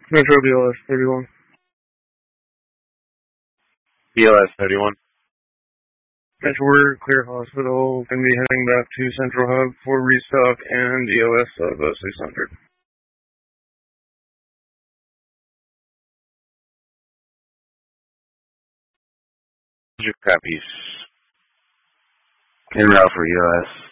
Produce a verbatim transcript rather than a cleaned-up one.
Metro B L S thirty-one. B L S thirty-one. Metro, we're clear hospital. Going to be heading back to Central Hub for restock and E O S of uh, six hundred. Crappies. En route for E O S.